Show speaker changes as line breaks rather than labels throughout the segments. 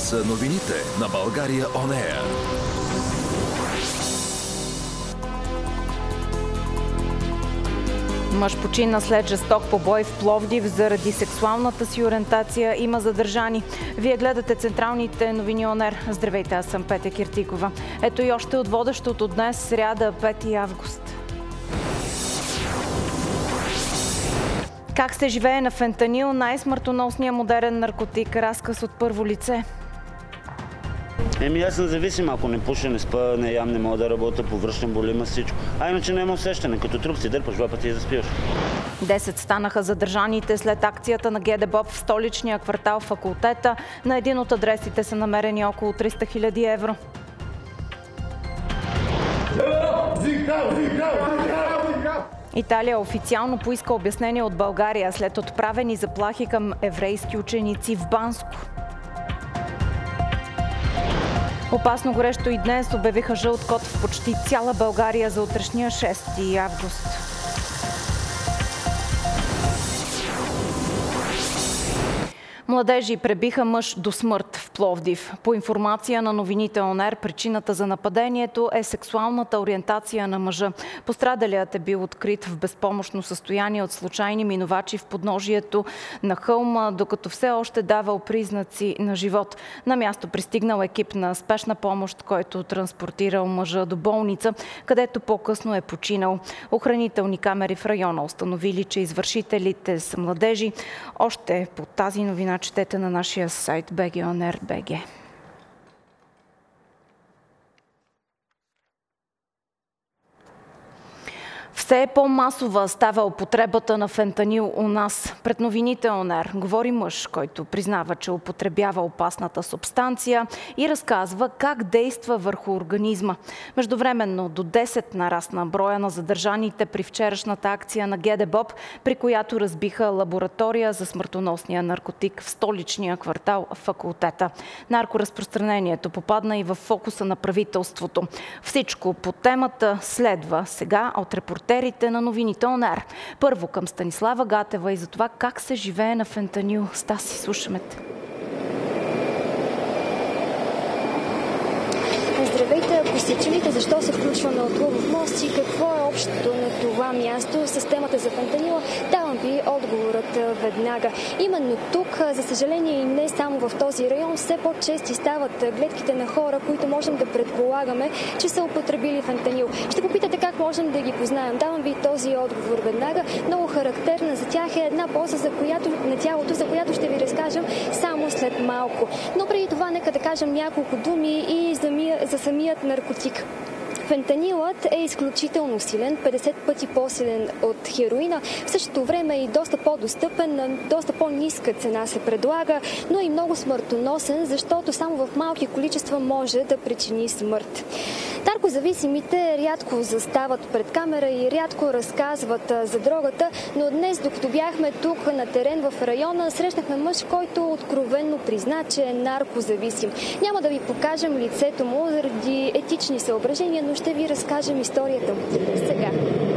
са новините на България On Air.
Мъж почина след жесток побой в Пловдив заради сексуалната си ориентация. Има задържани. Вие гледате централните новини On Air. Здравейте, аз съм Петя Киртикова. Ето и още от водещото днес, сряда, 5 август. Как се живее на фентанил, най-смъртоносният модерен наркотик, разказ от първо лице.
Аз съм зависим, ако не пуша, не спа, не ям, не мога да работя, повръщам, боли ма всичко. А иначе няма усещане, като труп си дърпаш два пъти и заспиваш.
10 станаха задържаните след акцията на ГДБОП в столичния квартал Факултета. На един от адресите са намерени около 300 000 евро. Италия официално поиска обяснение от България след отправени заплахи към еврейски ученици в Банско. Опасно горещо и днес обявиха жълт код в почти цяла България за утрешния 6 август. Младежи пребиха мъж до смърт в Пловдив. По информация на новините On Air, причината за нападението е сексуалната ориентация на мъжа. Пострадалият е бил открит в безпомощно състояние от случайни минувачи в подножието на хълма, докато все още давал признаци на живот. На място пристигнал екип на спешна помощ, който транспортирал мъжа до болница, където по-късно е починал. Охранителни камери в района установили, че извършителите са младежи. Още по тази новина четете на нашия сайт BGONR.BG. Все по-масова става употребата на фентанил у нас. Пред новините On Air говори мъж, който признава, че употребява опасната субстанция и разказва как действа върху организма. Междувременно до 10 нарасна броя на задържаните при вчерашната акция на ГДБОП, при която разбиха лаборатория за смъртоносния наркотик в столичния квартал Факултета. Наркоразпространението попадна и в фокуса на правителството. Всичко по темата следва сега от репортерите на новините On Air. Първо към Станислава Гатева и за това как се живее на фентанил. Стаси, слушаме те.
Здравейте, посетителите, защо се включваме от Лъвов мост и какво е общото на това място с темата за фентанила? Давам ви отговорът веднага. Именно тук, за съжаление и не само в този район, все по-чести стават гледките на хора, които можем да предполагаме, че са употребили фентанил. Ще попитате как можем да ги познаем. Давам ви този отговор веднага. Много характерна за тях е една поза на тялото, за която ще ви разкажем само след малко. Но преди това нека да кажем няколко думи и за самият наркотик. Фентанилът е изключително силен, 50 пъти по-силен от хероина. В същото време е и доста по-достъпен, на доста по-ниска цена се предлага, но и много смъртоносен, защото само в малки количества може да причини смърт. Наркозависимите рядко застават пред камера и рядко разказват за дрогата, но днес, докато бяхме тук на терен в района, срещнахме мъж, който откровенно призна, че е наркозависим. Няма да ви покажем лицето му заради етични съображения, но ще ви разкажем историята му сега.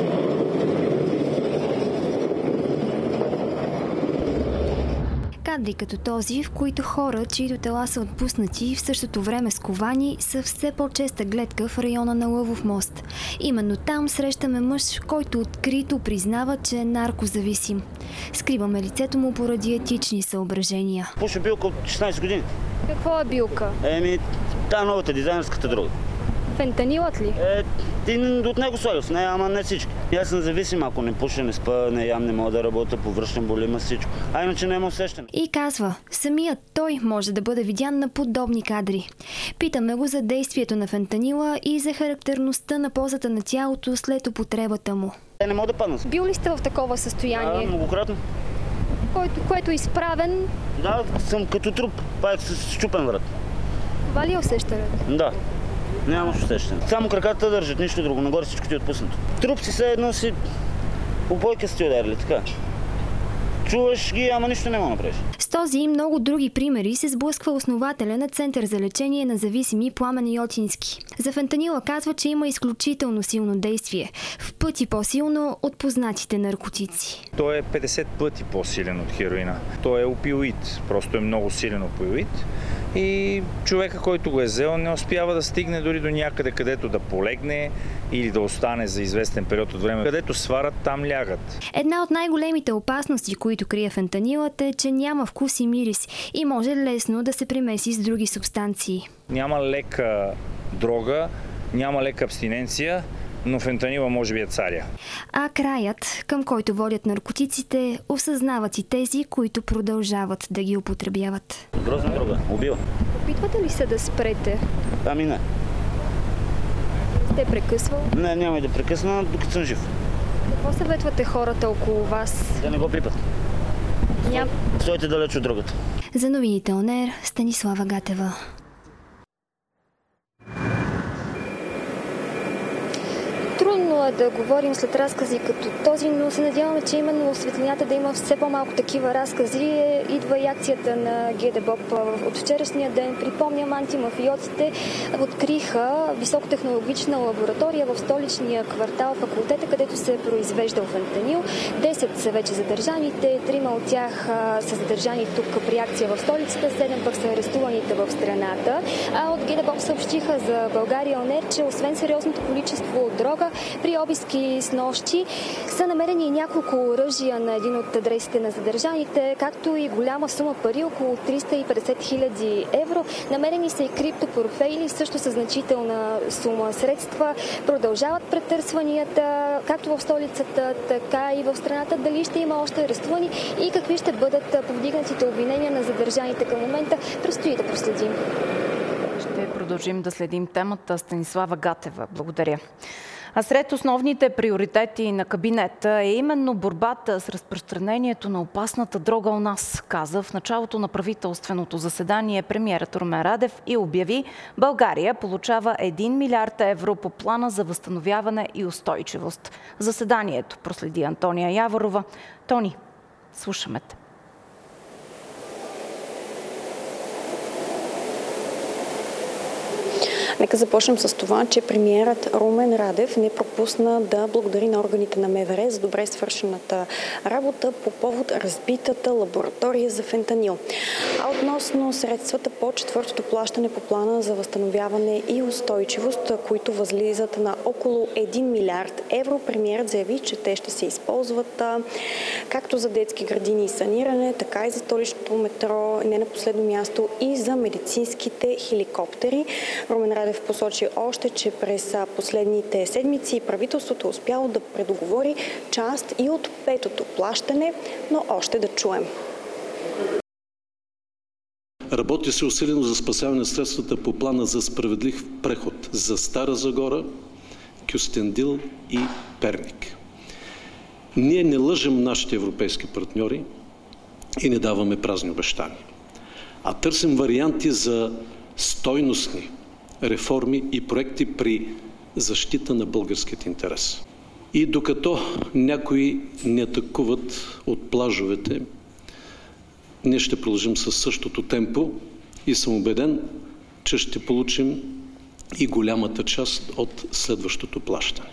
Кадри като този, в които хора, чието тела са отпуснати, в същото време сковани, са все по-честа гледка в района на Лъвов мост. Именно там срещаме мъж, който открито признава, че е наркозависим. Скриваме лицето му поради етични съображения.
Пуша билка от 16 години.
Какво е билка?
Та новата дизайнерската дрога.
Фентанилът ли?
От него слагаш, ама не всички. Аз съм зависим, ако не пуша, не спа, не ям, не мога да работя, повръщам, боли ма всичко. А иначе няма усещане.
И казва, самият той може да бъде видян на подобни кадри. Питаме го за действието на фентанила и за характерността на позата на тялото след употребата му.
Не мога да падна.
Бил ли сте в такова състояние?
Многократно.
Което е изправен?
Да, съм като труп, пак с щупен врат.
Това ли е усещането?
Да. Нямаш усещане. Само краката държат, нищо друго. Нагоре всичко ти е отпуснато. Труп си все едно си убойка сте ударили, така. Чуваш ги, ама нищо не мога да направиш.
С този и много други примери се сблъсква основателя на Център за лечение на зависими Пламен Йотински. За фентанила казва, че има изключително силно действие, в пъти по-силно от познатите наркотици.
Той е 50 пъти по-силен от хероина. Той е опиоид, просто е много силен опиоид. И човека, който го е взел, не успява да стигне дори до някъде, където да полегне или да остане за известен период от време. Където сварят, там лягат.
Една от най-големите опасности, които крие фентанилът, е, че няма вкус и мирис и може лесно да се премеси с други субстанции.
Няма лека дрога, няма лека абстиненция, но фентанила може би е царя.
А краят, към който водят наркотиците, осъзнават и тези, които продължават да ги употребяват.
Грозна дрога, убива.
Опитвате ли се да спрете?
Ами не.
Сте прекъсвал?
Не, няма и да прекъсна, докато съм жив.
Какво съветвате хората около вас?
Да не го пипат. Стойте далеч от дрогата.
За новините ОНЕР, Станислава Гатева.
Трудно е да говорим след разкази като този, но се надяваме, че именно светлината да има все по-малко такива разкази. Идва и акцията на ГДБОП от вчерашния ден. Припомням, антимафиотите откриха високотехнологична лаборатория в столичния квартал Факултета, където се е произвеждал фентанил. 10 са вече задържаните, 3 от тях са задържани тук при акция в столицата, 7 пък са арестуваните в страната. А от ГДБОП съобщиха за България ОНЕР, че освен сериозното количество дрога, при обиски с нощи са намерени и няколко оръжия на един от адресите на задържаните, както и голяма сума пари, около 350 хиляди евро. Намерени са и криптопортфейли, също са значителна сума средства. Продължават претърсванията, както в столицата, така и в страната. Дали ще има още арестувани и какви ще бъдат повдигнатите обвинения на задържаните към момента, предстои да проследим.
Ще продължим да следим темата. Станислава Гатева, благодаря. А сред основните приоритети на кабинета е именно борбата с разпространението на опасната дрога у нас, каза в началото на правителственото заседание премиерът Румен Радев и обяви, България получава 1 милиард евро по плана за възстановяване и устойчивост. Заседанието проследи Антония Яворова. Тони, слушаме те.
Нека започнем с това, че премиерът Румен Радев не пропусна да благодари на органите на МВР за добре свършената работа по повод разбитата лаборатория за фентанил. А относно средствата по четвъртото плащане по плана за възстановяване и устойчивост, които възлизат на около 1 милиард евро, премиерът заяви, че те ще се използват както за детски градини и саниране, така и за столичното метро, не на последно място и за медицинските хеликоптери. Румен Радев посочи още, че през последните седмици правителството е успяло да предоговори част и от петото плащане, но още да чуем.
Работи се усилено за спасяване на средствата по плана за справедлив преход за Стара Загора, Кюстендил и Перник. Ние не лъжем нашите европейски партньори и не даваме празни обещания, а търсим варианти за стойностни реформи и проекти при защита на българският интерес. И докато някои не атакуват от плажовете, ние ще продължим със същото темпо и съм убеден, че ще получим и голямата част от следващото плащане.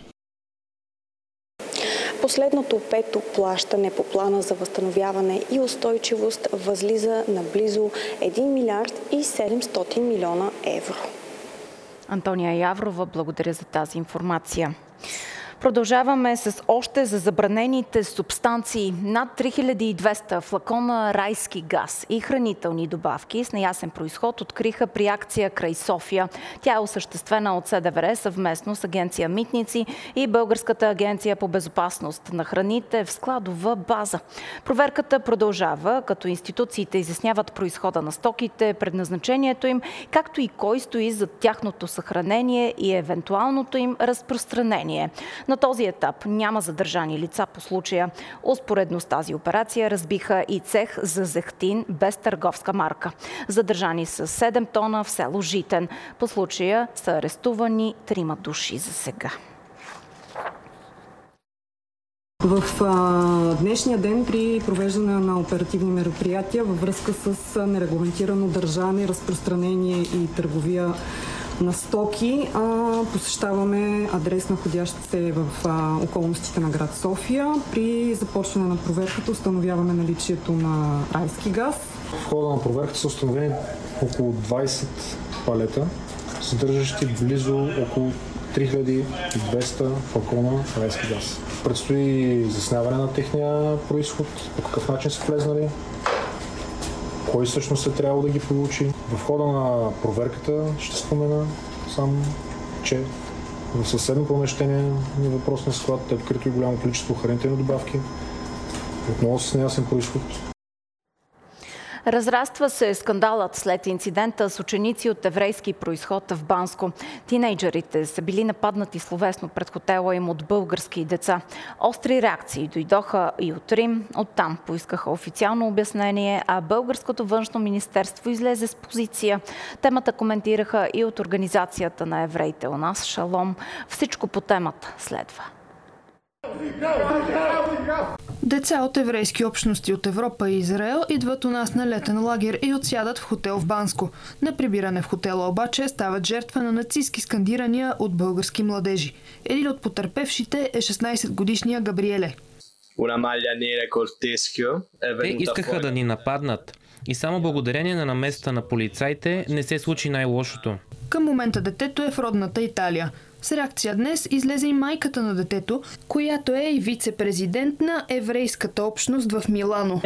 Последното пето плащане по плана за възстановяване и устойчивост възлиза на близо 1 милиард и 700 милиона евро.
Антония Яворова, благодаря за тази информация. Продължаваме с още за забранените субстанции. Над 3200 флакона райски газ и хранителни добавки с неясен произход откриха при акция край София. Тя е осъществена от СДВР съвместно с Агенция Митници и Българската агенция по безопасност на храните в складова база. Проверката продължава, като институциите изясняват произхода на стоките, предназначението им, както и кой стои за тяхното съхранение и евентуалното им разпространение. На този етап няма задържани лица по случая. Успоредно с тази операция разбиха и цех за зехтин без търговска марка. Задържани са 7 тона в село Житен. По случая са арестувани 3 души за сега.
В днешния ден при провеждане на оперативни мероприятия във връзка с нерегламентирано държане, разпространение и търговия на стоки, посещаваме адрес, находящ се в околностите на град София. При започване на проверката установяваме наличието на райски газ.
В хода на проверката са установени около 20 палета, съдържащи близо около 3200 флакона райски газ. Предстои засняване на техния произход, по какъв начин са влезнали, кой всъщност е трябвало да ги получи. В хода на проверката ще спомена само, че в съседно помещение на въпросния склад е открито и голямо количество хранителни добавки, отново с неясен произход.
Разраства се скандалът след инцидента с ученици от еврейски произход в Банско. Тинейджърите са били нападнати словесно пред хотела им от български деца. Остри реакции дойдоха и от Рим. Оттам поискаха официално обяснение, а Българското външно министерство излезе с позиция. Темата коментираха и от Организацията на евреите у нас, Шалом. Всичко по темата следва.
Деца от еврейски общности от Европа и Израел идват у нас на летен лагер и отсядат в хотел в Банско. На прибиране в хотела обаче стават жертва на нацистски скандирания от български младежи. Един от потърпевшите е 16-годишния Габриеле.
Те искаха да ни нападнат. И само благодарение на намесата на полицаите не се случи най-лошото.
Към момента детето е в родната Италия. С реакция днес излезе и майката на детето, която е и вице-президент на еврейската общност в Милано.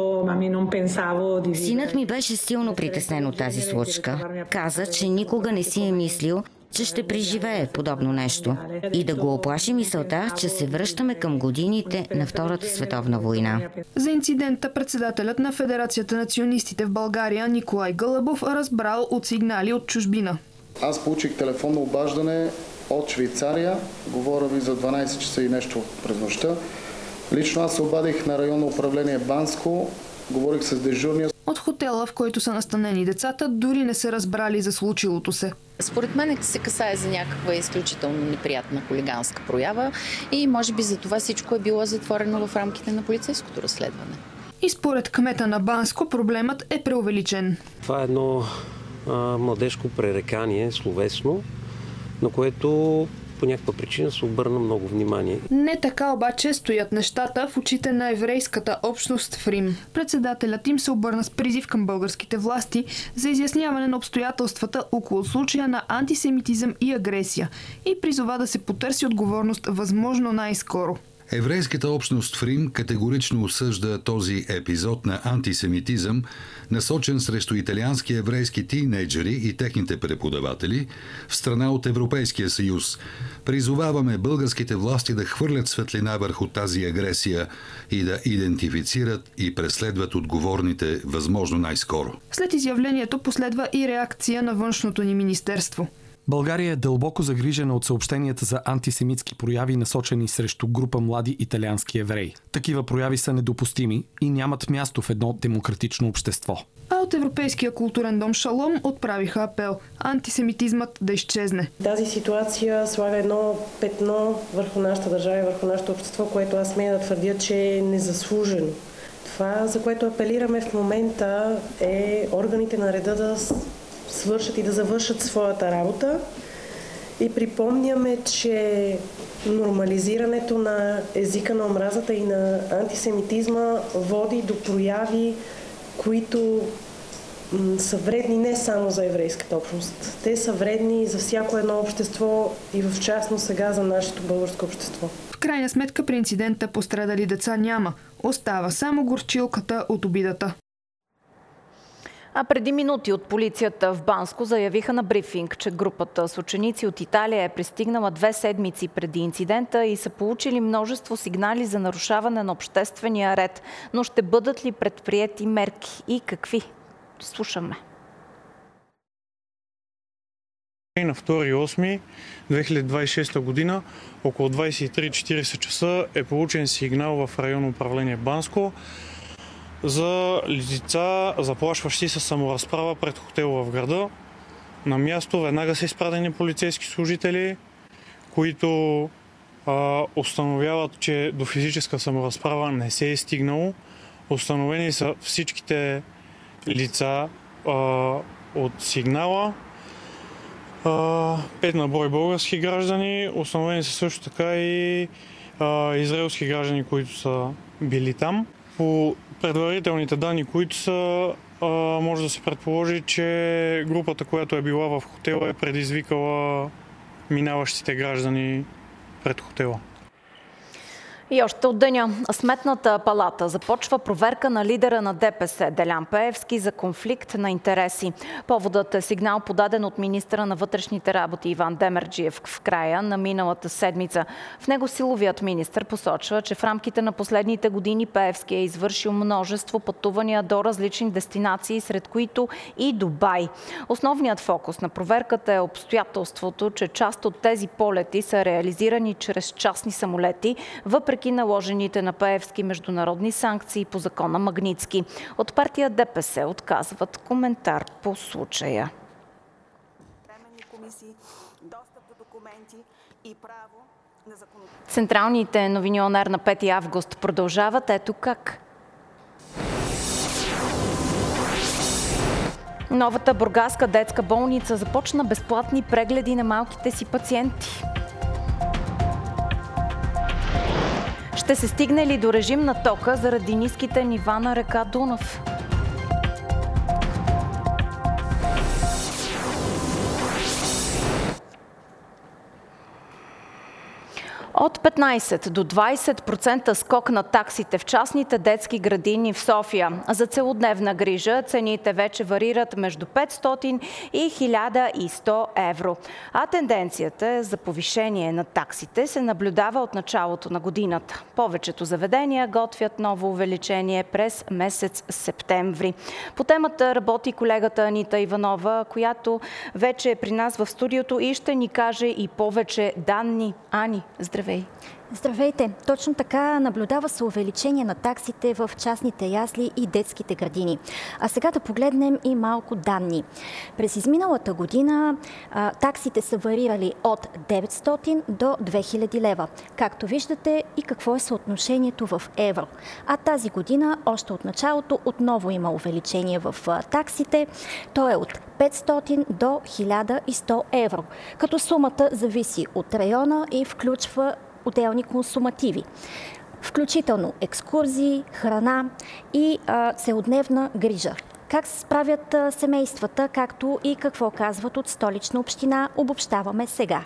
Синът ми беше силно притеснен от тази случка. Каза, че никога не си е мислил, че ще преживее подобно нещо. И да го оплаши мисълта, че се връщаме към годините на Втората световна война.
За инцидента председателят на Федерацията на ционистите в България Николай Гълъбов разбрал от сигнали от чужбина.
Аз получих телефонно обаждане от Швейцария, говоря ви за 12 часа и нещо през нощта. Лично аз се обадих на районно управление Банско, говорих с дежурния.
От хотела, в който са настанени децата, дори не са разбрали за случилото се.
Според мен се касае за някаква изключително неприятна хулиганска проява и може би за това всичко е било затворено в рамките на полицейското разследване.
И според кмета на Банско проблемът е преувеличен.
Това е едно младежко пререкание, словесно, на което по някаква причина се обърна много внимание.
Не така обаче стоят нещата в очите на еврейската общност в Рим. Председателят им се обърна с призив към българските власти за изясняване на обстоятелствата около случая на антисемитизъм и агресия и призова да се потърси отговорност възможно най-скоро.
Еврейската общност в Рим категорично осъжда този епизод на антисемитизъм, насочен срещу италиански еврейски тийнейджери и техните преподаватели в страна от Европейския съюз. Призоваваме българските власти да хвърлят светлина върху тази агресия и да идентифицират и преследват отговорните възможно най-скоро.
След изявлението последва и реакция на външното ни министерство.
България е дълбоко загрижена от съобщенията за антисемитски прояви, насочени срещу група млади италиански евреи. Такива прояви са недопустими и нямат място в едно демократично общество.
А от Европейския културен дом Шалом отправиха апел антисемитизмът да изчезне.
Тази ситуация слага едно петно върху нашата държава и върху нашето общество, което аз смея да твърдя, че е незаслужено. Това, за което апелираме в момента, е органите на реда да свършат и да завършат своята работа. И припомняме, че нормализирането на езика на омразата и на антисемитизма води до прояви, които са вредни не само за еврейската общност. Те са вредни за всяко едно общество и в частност сега за нашето българско общество.
В крайна сметка при инцидента пострадали деца няма. Остава само горчилката от обидата.
А преди минути от полицията в Банско заявиха на брифинг, че групата с ученици от Италия е пристигнала 2 седмици преди инцидента и са получили множество сигнали за нарушаване на обществения ред. Но ще бъдат ли предприети мерки и какви? Слушаме.
На 2.8.2026 година около 23:40 часа е получен сигнал в районно управление Банско за лица, заплашващи със саморазправа пред хотел в града. На място веднага са изпратени полицейски служители, които установяват, че до физическа саморазправа не се е стигнало. Установени са всичките лица от сигнала, 5 на брой български граждани, установени са също така и израелски граждани, които са били там. По предварителните данни, които са, може да се предположи, че групата, която е била в хотела, е предизвикала минаващите граждани пред хотела.
И още от деня Сметната палата започва проверка на лидера на ДПС Делян Пеевски за конфликт на интереси. Поводът е сигнал, подаден от министъра на вътрешните работи Иван Демерджиев в края на миналата седмица. В него силовият министър посочва, че в рамките на последните години Пеевски е извършил множество пътувания до различни дестинации, сред които и Дубай. Основният фокус на проверката е обстоятелството, че част от тези полети са реализирани чрез частни самолети, въпреки наложените на Пеевски международни санкции по закона Магнитски. От партия ДПС отказват коментар по случая. Централните новини ОНЕР на 5 август продължават. Ето как. Новата бургаска детска болница започна безплатни прегледи на малките си пациенти. Ще се стигне ли до режим на тока заради ниските нива на река Дунав? От 15 до 20% скок на таксите в частните детски градини в София. За целодневна грижа цените вече варират между 500 и 1100 евро. А тенденцията за повишение на таксите се наблюдава от началото на годината. Повечето заведения готвят ново увеличение през месец септември. По темата работи колегата Анита Иванова, която вече е при нас в студиото и ще ни каже и повече данни. Ани, здравей!
Здравейте! Точно така, наблюдава се увеличение на таксите в частните ясли и детските градини. А сега да погледнем и малко данни. През изминалата година таксите са варирали от 900 до 2000 лева. Както виждате и какво е съотношението в евро. А тази година, още от началото, отново има увеличение в таксите. То е от 500 до 1100 евро. Като сумата зависи от района и включва отделни консумативи, включително екскурзии, храна и целодневна грижа. Как се справят семействата, както и какво казват от Столична община, обобщаваме сега.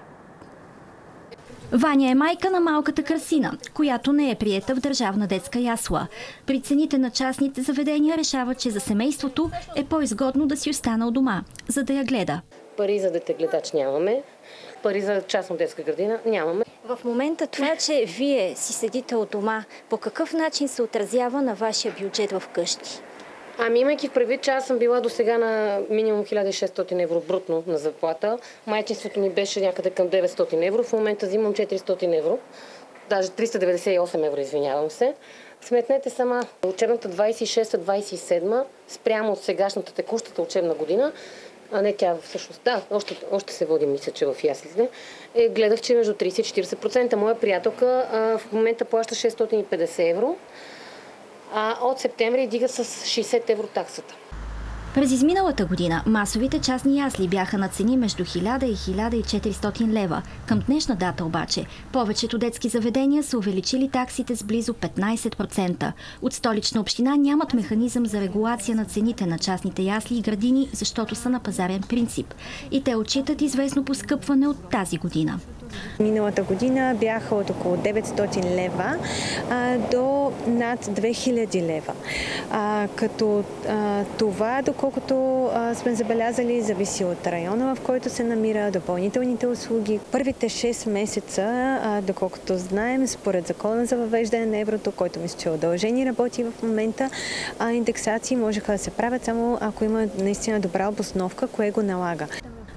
Ваня е майка на малката Красина, която не е приета в държавна детска ясла. При цените на частните заведения решава, че за семейството е по-изгодно да си остана у дома, за да я гледа.
Пари за детегледач нямаме, пари за частна детска градина нямаме.
В момента това, че вие си седите от дома, по какъв начин се отразява на вашия бюджет в къщи?
Ами имайки в предвид, че аз съм била до сега на минимум 1600 евро брутно на заплата, майчинството ми беше някъде към 900 евро, в момента взимам 400 евро, даже 398 евро, извинявам се. Сметнете сама, учебната 26-27 спрямо от сегашната текущата учебна година, а не тя всъщност, да, още се води, мисля, че в яслите, гледах, че между 30-40%. Моя приятелка в момента плаща 650 евро, а от септември дига с 60 евро таксата.
През изминалата година масовите частни ясли бяха на цени между 1000 и 1400 лева. Към днешна дата обаче повечето детски заведения са увеличили таксите с близо 15%. От Столична община нямат механизъм за регулация на цените на частните ясли и градини, защото са на пазарен принцип. И те отчитат известно поскъпване от тази година.
Миналата година бяха от около 900 лева до над 2000 лева. Като това, доколкото сме забелязали, зависи от района, в който се намира, допълнителните услуги. Първите 6 месеца, доколкото знаем, според закона за въвеждане на еврото, който мисля, че удължени работи в момента, индексации можеха да се правят само ако има наистина добра обосновка, кое го налага.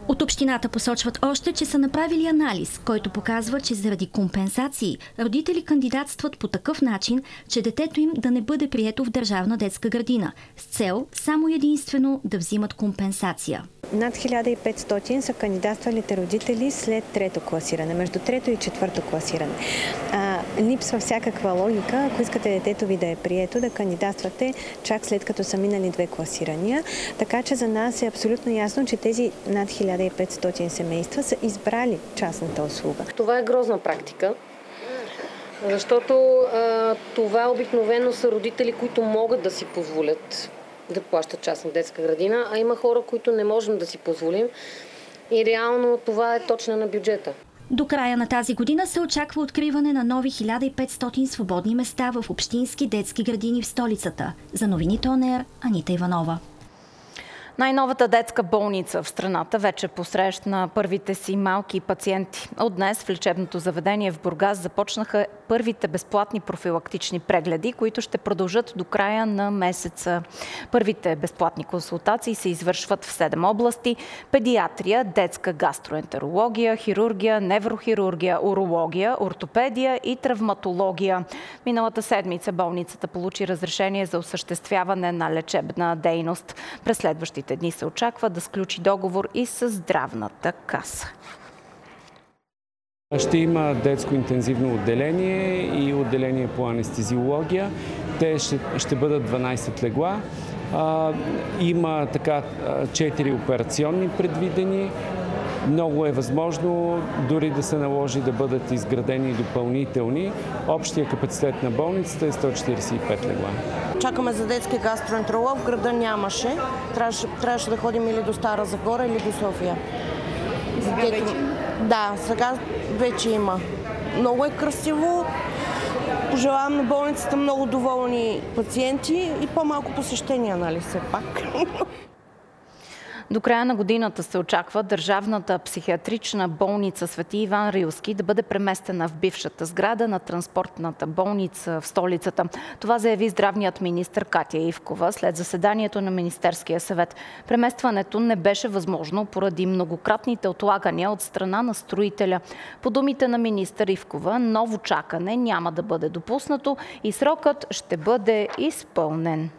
От общината посочват още, че са направили анализ, който показва, че заради компенсации родители кандидатстват по такъв начин, че детето им да не бъде прието в държавна детска градина, с цел само единствено да взимат компенсация.
Над 1500 са кандидатствалите родители след трето класиране, между трето и четвърто класиране. Липсва всякаква логика, ако искате детето ви да е прието, да кандидатствате чак след като са минали 2 класирания. Така че за нас е абсолютно ясно, че тези над 1500 семейства са избрали частната услуга.
Това е грозна практика, защото това обикновено са родители, които могат да си позволят да плащат частна детска градина, а има хора, които не можем да си позволим и реално това е точно на бюджета.
До края на тази година се очаква откриване на нови 1500 свободни места в общински детски градини в столицата. За новините On Air, Анита Иванова.
Най-новата детска болница в страната вече посрещна първите си малки пациенти. От днес в лечебното заведение в Бургас започнаха първите безплатни профилактични прегледи, които ще продължат до края на месеца. Първите безплатни консултации се извършват в 7 области – педиатрия, детска гастроентерология, хирургия, неврохирургия, урология, ортопедия и травматология. Миналата седмица болницата получи разрешение за осъществяване на лечебна дейност. През следващите дни се очаква да сключи договор и с здравната каса.
Ще има детско интензивно отделение и отделение по анестезиология. Те ще бъдат 12 легла. Има 4 операционни предвидени. Много е възможно дори да се наложи да бъдат изградени допълнителни. Общия капацитет на болницата е 145 легла.
Чакаме за детски гастроентеролог. В града нямаше. Трябваше да ходим или до Стара Загора, или до София. Да, сега вече има. Много е красиво. Пожелавам на болницата много доволни пациенти и по-малко посещения, нали все пак.
До края на годината се очаква държавната психиатрична болница Свети Иван Рилски да бъде преместена в бившата сграда на транспортната болница в столицата. Това заяви здравният министър Катя Ивкова след заседанието на Министерския съвет. Преместването не беше възможно поради многократните отлагания от страна на строителя. По думите на министър Ивкова, ново чакане няма да бъде допуснато и срокът ще бъде изпълнен.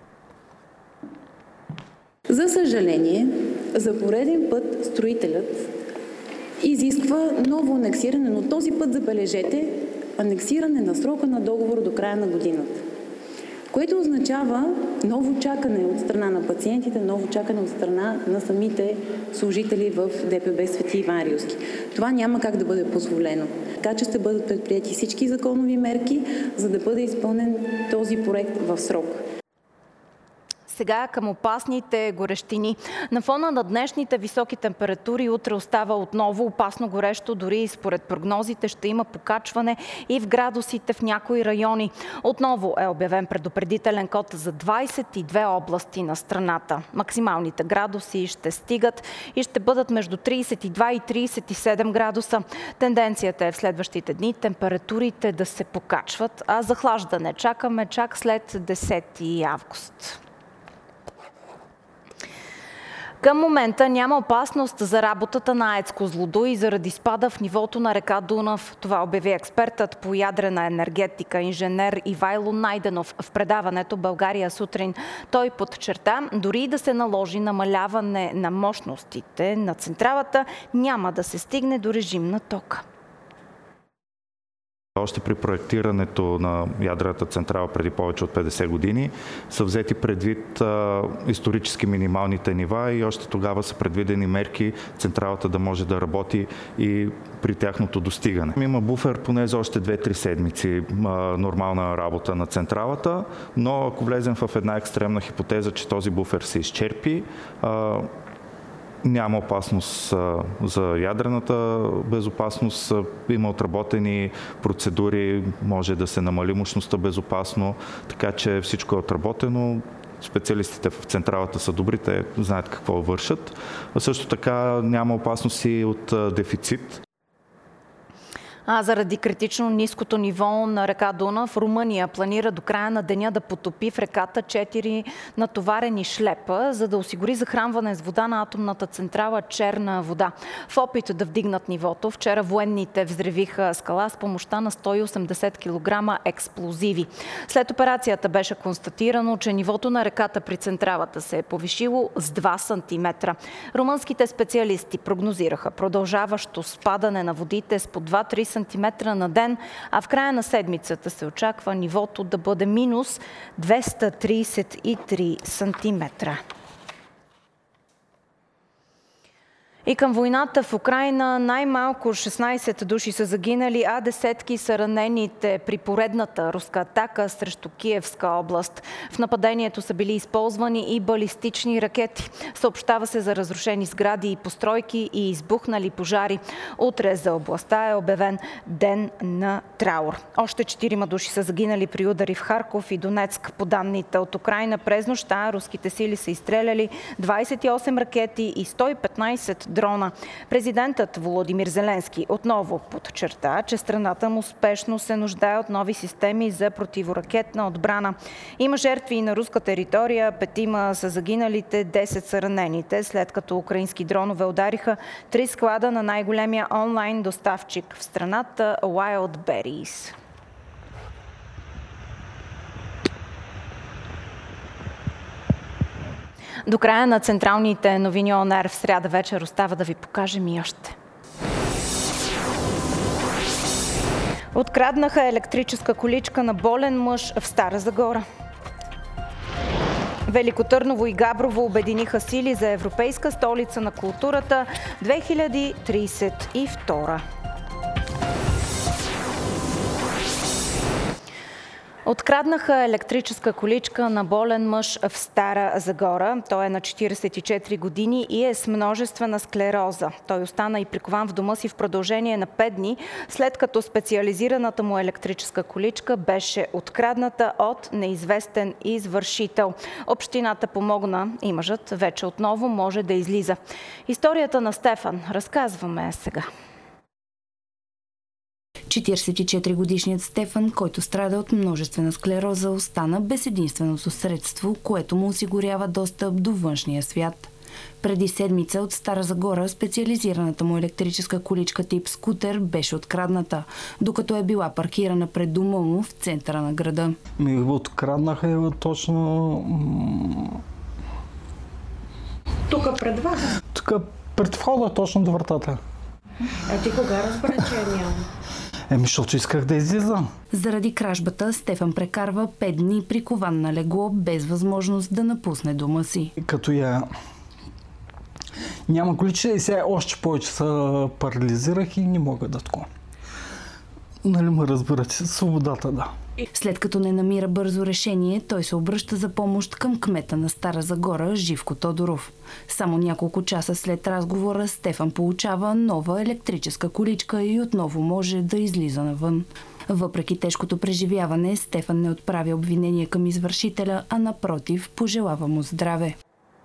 За съжаление, за пореден път строителят изисква ново анексиране, но този път, забележете, анексиране на срока на договор до края на годината, което означава ново чакане от страна на пациентите, ново чакане от страна на самите служители в ДПБ Свети Иван Рилски. Това няма как да бъде позволено. Така че ще бъдат предприяти всички законови мерки, за да бъде изпълнен този проект в срок.
Сега към опасните горещини. На фона на днешните високи температури утре остава отново опасно горещо, дори и според прогнозите ще има покачване и в градусите в някои райони. Отново е обявен предупредителен код за 22 области на страната. Максималните градуси ще стигат и ще бъдат между 32 и 37 градуса. Тенденцията е в следващите дни температурите да се покачват, а захлаждане чакаме чак след 10 август. Към момента няма опасност за работата на АЕЦ Козлодуй заради спада в нивото на река Дунав. Това обяви експертът по ядрена енергетика инженер Ивайло Найденов в предаването България сутрин. Той подчерта, дори да се наложи намаляване на мощностите на централата, няма да се стигне до режим на тока.
Още при проектирането на ядрената централа преди повече от 50 години са взети предвид исторически минималните нива и още тогава са предвидени мерки централата да може да работи и при тяхното достигане. Има буфер поне за още 2-3 седмици нормална работа на централата, но ако влезем в една екстремна хипотеза, че този буфер се изчерпи, няма опасност за ядрената безопасност, има отработени процедури, може да се намали мощността безопасно, така че всичко е отработено. Специалистите в централата са добри, те знаят какво вършат. А също така няма опасност и от дефицит.
А заради критично ниското ниво на река Дунав, Румъния планира до края на деня да потопи в реката 4 натоварени шлепа, за да осигури захранване с вода на атомната централа Черна вода. В опит да вдигнат нивото, вчера военните взривиха скала с помощта на 180 кг експлозиви. След операцията беше констатирано, че нивото на реката при централата се е повишило с 2 см. Румънските специалисти прогнозираха продължаващо спадане на водите с по 2-3 см на ден, а в края на седмицата се очаква нивото да бъде минус 233 см. И към войната в Украйна най-малко 16 души са загинали, а десетки са ранените при поредната руска атака срещу Киевска област. В нападението са били използвани и балистични ракети. Съобщава се за разрушени сгради и постройки и избухнали пожари. Утре за областта е обявен ден на траур. Още 4 души са загинали при удари в Харков и Донецк. По данните от Украйна през нощта руските сили са изстреляли 28 ракети и 115 дрона. Президентът Володимир Зеленски отново подчерта, че страната му успешно се нуждае от нови системи за противоракетна отбрана. Има жертви и на руска територия, 5 са загиналите, 10 са ранените, след като украински дронове удариха 3 склада на най-големия онлайн доставчик в страната Wildberries. До края на централните новини ОНР в сряда вечер остава да ви покажем и още. Откраднаха електрическа количка на болен мъж в Стара Загора. Велико Търново и Габрово обединиха сили за Европейска столица на културата 2032. Откраднаха електрическа количка на болен мъж в Стара Загора. Той е на 44 години и е с множествена склероза. Той остана и прикован в дома си в продължение на 5 дни, след като специализираната му електрическа количка беше открадната от неизвестен извършител. Общината помогна и мъжът вече отново може да излиза. Историята на Стефан разказваме сега.
44-годишният Стефан, който страда от множествена склероза, остана без единственото средство, което му осигурява достъп до външния свят. Преди седмица от Стара Загора специализираната му електрическа количка тип скутер беше открадната, докато е била паркирана пред дома му в центъра на града.
Ми откраднаха точно...
Тук пред вас?
Тук пред входа, точно до вратата.
А ти кога разбра, че няма?
Защото исках да излизам.
Заради кражбата Стефан прекарва 5 дни прикован на легло, без възможност да напусне дома си.
Като няма ключи и сега още повече се парализирах и не мога да такова. Нали ме разбирате, свободата, да.
След като не намира бързо решение, той се обръща за помощ към кмета на Стара Загора Живко Тодоров. Само няколко часа след разговора Стефан получава нова електрическа количка и отново може да излиза навън. Въпреки тежкото преживяване, Стефан не отправя обвинения към извършителя, а напротив, пожелава му здраве.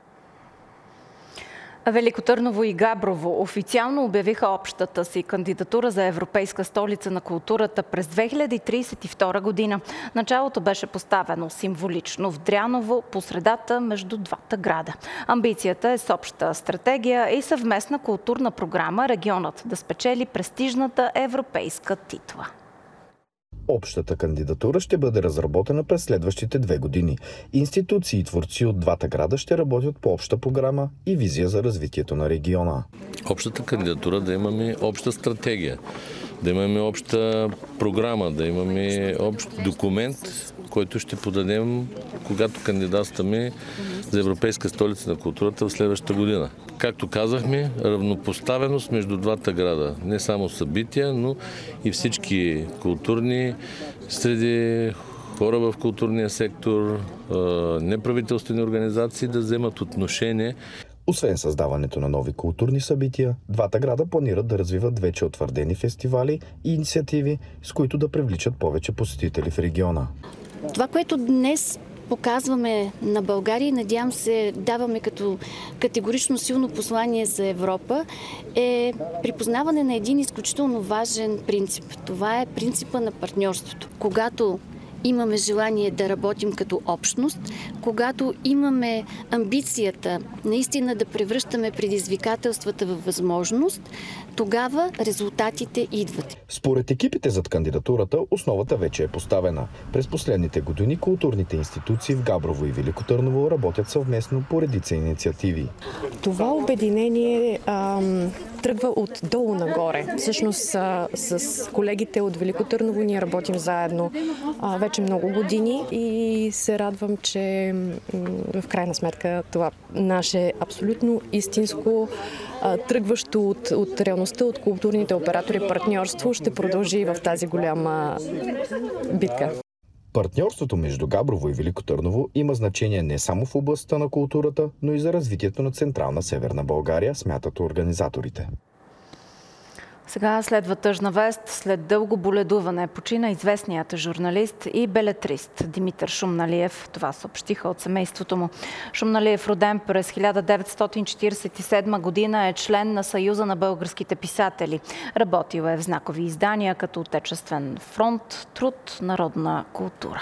Велико Търново и Габрово официално обявиха общата си кандидатура за Европейска столица на културата през 2032 година. Началото беше поставено символично в Дряново, по средата между двата града. Амбицията е с обща стратегия и съвместна културна програма регионът да спечели престижната европейска титла.
Общата кандидатура ще бъде разработена през следващите 2 години. Институции и творци от двата града ще работят по обща програма и визия за развитието на региона.
Общата кандидатура да имаме обща стратегия, да имаме обща програма, да имаме общ документ, който ще подадем, когато кандидатстваме за Европейска столица на културата в следващата година. Както казахме, равнопоставеност между двата града. Не само събития, но и всички културни среди, хора в културния сектор, неправителствени организации да вземат отношение.
Освен създаването на нови културни събития, двата града планират да развиват вече утвърдени фестивали и инициативи, с които да привличат повече посетители в региона.
Това, което днес
показваме на България и надявам се даваме като категорично силно послание за Европа, е припознаване на един изключително важен принцип. Това е принципа на партньорството. Когато имаме желание да работим като общност, когато имаме амбицията наистина да превръщаме предизвикателствата в възможност, тогава резултатите идват.
Според екипите зад кандидатурата, основата вече е поставена. През последните години културните институции в Габрово и Велико Търново работят съвместно по редица инициативи.
Това обединение тръгва от долу нагоре. Всъщност с колегите от Велико Търново ние работим заедно вече много години и се радвам, че в крайна сметка това наше абсолютно истинско тръгващо от реалността, от културните оператори партньорство ще продължи в тази голяма битка.
Партньорството между Габрово и Велико Търново има значение не само в областта на културата, но и за развитието на Централна Северна България, смятат организаторите.
Сега следва тъжна вест. След дълго боледуване почина известният журналист и белетрист Димитър Шумналиев. Това съобщиха от семейството му. Шумналиев, роден през 1947 година, е член на Съюза на българските писатели. Работил е в знакови издания като Отечествен фронт, Труд, Народна култура.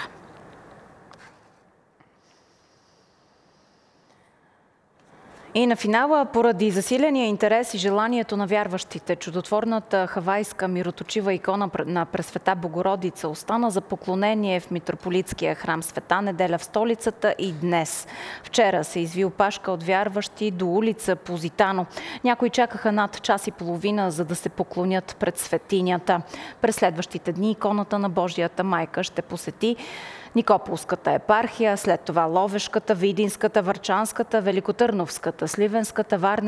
И на финала, поради засиления интерес и желанието на вярващите, чудотворната хавайска мироточива икона на Пресвета Богородица остана за поклонение в митрополитския храм Света неделя в столицата и днес. Вчера се изви опашка от вярващи до улица Позитано. Някои чакаха над час и половина, за да се поклонят пред светинята. През следващите дни иконата на Божията майка ще посети Никополската епархия, след това Ловешката, Видинската, Върчанската, Великотърновската, Сливенската, Варненската,